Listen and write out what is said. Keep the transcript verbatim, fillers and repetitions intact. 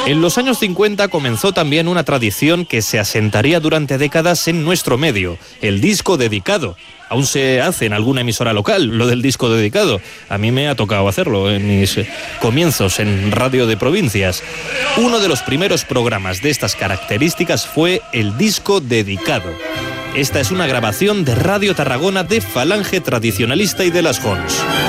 En los años cincuenta comenzó también una tradición que se asentaría durante décadas en nuestro medio, el disco dedicado. Aún se hace en alguna emisora local, lo del disco dedicado. A mí me ha tocado hacerlo en mis comienzos en radio de provincias. Uno de los primeros programas de estas características fue el disco dedicado. Esta es una grabación de Radio Tarragona de Falange Tradicionalista y de las Jons.